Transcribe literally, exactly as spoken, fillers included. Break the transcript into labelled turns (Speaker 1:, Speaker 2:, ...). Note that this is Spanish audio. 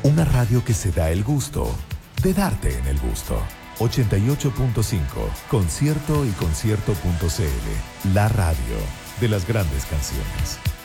Speaker 1: Una radio que se da el gusto de darte en el gusto. ochenta y ocho punto cinco, Concierto y concierto punto c l. La radio de las grandes canciones.